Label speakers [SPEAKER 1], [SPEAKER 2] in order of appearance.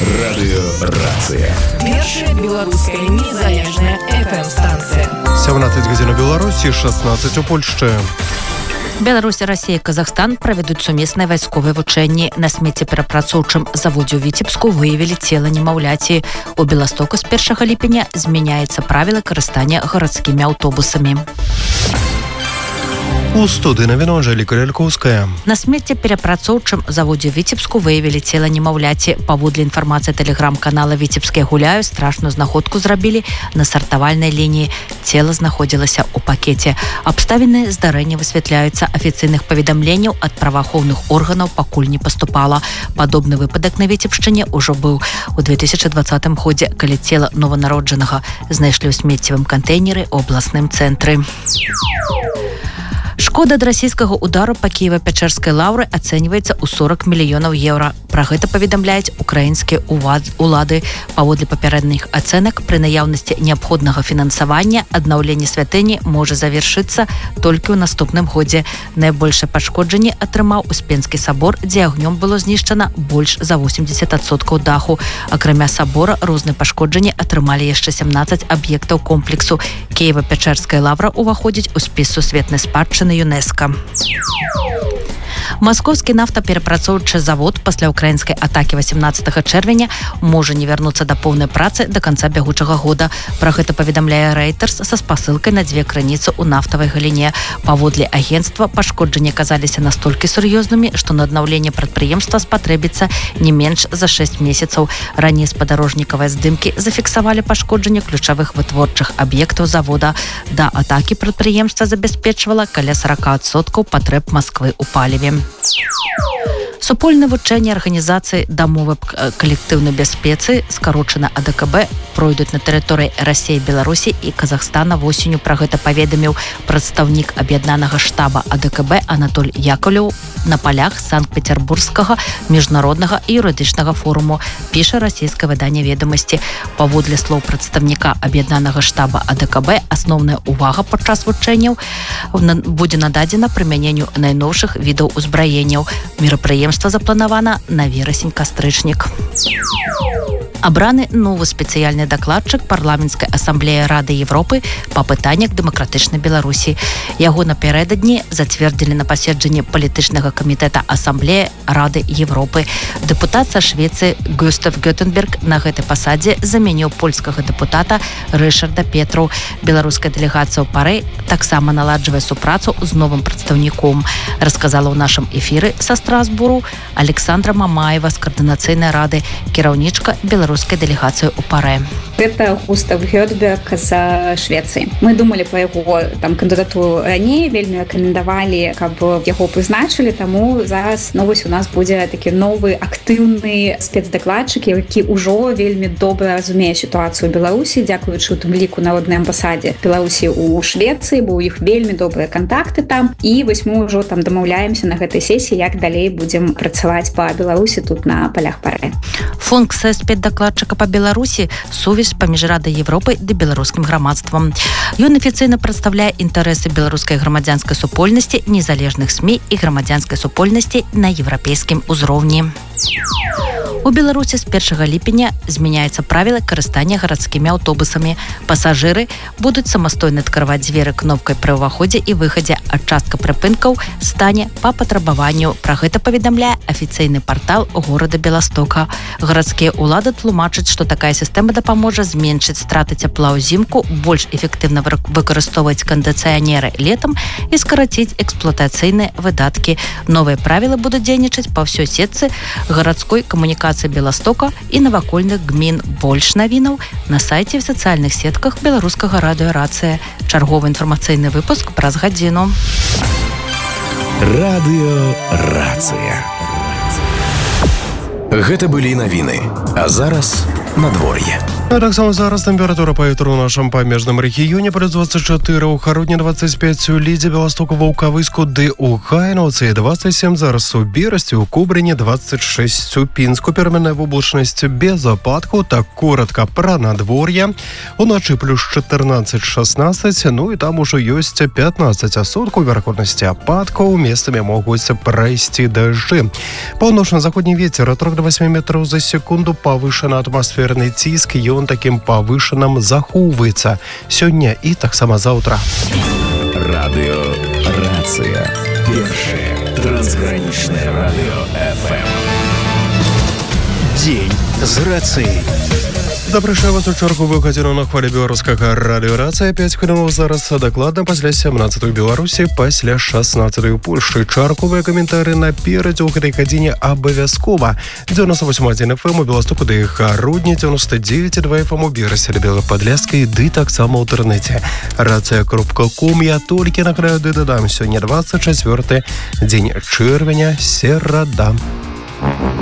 [SPEAKER 1] Радыёрацыя.
[SPEAKER 2] Першая беларуская незалежная FM-станцыя.
[SPEAKER 3] 17 гадзін у Беларусі, 16 у Польшчы.
[SPEAKER 4] Беларусь, Расія і Казахстан правядуць сумесныя вайсковыя вучэнні. На смеццеперапрацоўчым заводзе ў Віцебску выявілі цела немаўляці. У Беластоку з 1 ліпеня змяняецца правіла карыстання гарадскімі аўтобусамі.
[SPEAKER 3] У студыі навіна Анжэліка Лялькоўская.
[SPEAKER 4] На смеццеперапрацоўчым заводзе ў Віцебску выявілі цела немаўляці. Паводле інфармацыі тэлеграм-канала «Віцебскія гуляю», страшную знаходку зрабілі на сартавальнай лініі. Цела знаходзілася ў пакеце. Абставіны здарэння высвятляюцца. Афіцыйных паведамленняў ад праваахоўных органаў пакуль не паступала. Падобны выпадак на Віцебшчыне ўжо быў у 2020 годзе, калі цела нованароджанага знайшлі ў смеццевым кантэйнеры ў абласным цэнтры. Шкода ад расійскага удару па Кіева-Пячэрскай лаўры ацэньваецца ў 40 мільёнаў еўра. Пра гэта паведамляюць украінскія улады. Паводле папярэдніх ацэнак, пры наяўнасці неабходнага фінансавання аднаўленне святыні можа завершыцца толькі ў наступным годзе. Найбольшае пашкоджанне атрымаў Успенскі сабор, дзе агнём было знішчана больш за 80% даху. Акрамя сабора, розныя пашкоджанні атрымалі яшчэ 17 аб'ектаў комплексу. Кіева-Пячэрская лаўра ўваходзіць у спіс сусветнай спадчыны ЮНЕСКО. Маскоўскі нафтаперапрацоўчы завод пасля украінскай атакі 18 чэрвеня можа не вярнуцца да поўнай працы да канца бягучага года. Пра гэта паведамляе Reuters са спасылкай на 2 крыніцы ў нафтавай галіне. Паводле агенцтва, пашкоджанні аказаліся настолькі сур'ёзнымі, што на аднаўленне прадпрыемства спатрэбіцца не менш за 6 месяцаў. Раней спадарожнікавыя здымкі зафіксавалі пашкоджанне ключавых вытворчых аб'ектаў завода. Да атакі прадпрыемства забяспечвала каля 40% патрэб Масквы ў паліве. Супольныя вучэнні арганізацыі дамовы калектыўнай бяспецы, скарочана АДКБ, пройдуць на тэрыторыі Расіі, Беларусі і Казахстана восенню. Пра гэта паведаміў прадстаўнік аб'яднанага штаба АДКБ Анатоль Яковлеў на палях Санкт-Петербургскага міжнароднага і юрыдычнага форуму, піша расійскае выданне «Ведамасці». Паводле слоў прадстаўніка аб'яднанага штаба АДКБ, асноўная увага падчас вучэнняў будзе нададзена прымяненню найноўшых відаў узбраенняў. Мерапрыемства запланавана на верасень-кастрычнік. Абраны новы спецыяльны дакладчык парламенцкай асамблеі Рады Европы па пытаннях дэмакратычнай Беларусі. Яго напярэдадні зацвердзілі на паседжанні палітычнага камітэта асамблеі Рады Европы. Дэпутат са Швецыі Гюстав Гётенберг на гэтай пасадзе замяніў польскага дэпутата Рышарда Петру. Беларуская дэлегацыя ў Парэ таксама наладжвае супрацу з новым прадстаўніком, расказала ў нашым эфіры са Страсбуру Александра Мамаева з каардынацыйнай рады, кіраўнічка беларускай дэлегацыі ў Парэ.
[SPEAKER 5] Это Густав Гётенберг з Швецыі. Мы думалі пра яго кандыдатуру раней, вельмі рэкамендавалі, каб яго прызначылі, таму зараз вось у нас будзе такі новы актыўны спецдакладчык, які ўжо вельмі добра разумее сітуацыю ў Беларусі, дзякуючы у тым ліку народнай амбасадзе Беларусі ў Швецыі, бо ў іх вельмі добрыя кантакты там, і вось мы ўжо там дамаўляемся на гэтай сесіі, як далей будзем працаваць па Беларусі тут на палях Парэ.
[SPEAKER 4] Функцыя спецдакладчыка па Беларусі — сувязь паміж Радай Европы ды беларускім грамадствам. Ён афіцыйна прадстаўляе інтарэсы беларускай грамадзянскай супольнасці, незалежных СМІ і грамадзянскай супольнасці на еўрапейскім узроўні. У Беларусі з 1 ліпеня змяняецца правіла карыстання гарадскімі аўтобусамі. Пасажыры будуць самастойна адкрываць дзверы кнопкай пры ўваходзе і выхадзе, а частка прыпынкаў стане па патрабаванню. Пра гэта паведамляе афіцыйны партал горада Беластока. Гарадскія ўлады тлумачаць, што такая сістэма дапаможа зменшыць страты цяпла ўзімку, больш эфектыўна выкарыстоўваць кандыцыянеры летам і скараціць эксплуатацыйныя выдаткі. Новыя правілы будуць дзейнічаць па ўсёй сетцы гарадской камунікацыі Беластока і навакольных гмін. Больш навінаў на сайце і в сацыяльных сетках беларускага радыёрацыя. Чарговы інфармацыйны выпуск праз гадзіну.
[SPEAKER 1] Радыёрацыя. Гэта былі навіны. А зараз надвор'е.
[SPEAKER 3] А так само зараз тэмпература паветра ў нашым памежным рэгіёне плюс 24, у Хародні 25, у Лідзе, Беластоку, Ваўкавыску ды у Гайнаўцы 27, зараз у Берасці, у Кубрыне 26, у Пінску пераменная воблачнасць без ападкаў, так коротка пра надвор'е. Уначы плюс 14-16, ну і там ужо ёсць 15% верагоднасці ападкаў, месцамі могуць прайсці дажджы. Паўночна-заходні вецер от 3 до 8 метраў за секунду, павышаны атмасферны ціск, ён таким павышаным захоўваецца сёння і таксама заўтра.
[SPEAKER 1] Радыё-рацыя. Першае трансгранічнае радыё FM. Дзень з рацыяй.
[SPEAKER 3] Запрашаю вас у чарговую гадзіну на хвалі беларускага радыё-рацыя. 5 хвілінаў зараз, дакладна пасля 17-й у Беларусі, пасля 16-й у Польшчы. Чарговыя каментары наперадзе ў гэтай гадзіне абавязкова. 98,1 FM у Беластоку ды Гародні, 99,2 FM у Берасе ды Белападляскай, ды таксама ў інтэрнэце. Рацыя.ком. Я толькі награю ды дадам. Сёння 24 дзень чэрвеня, серада.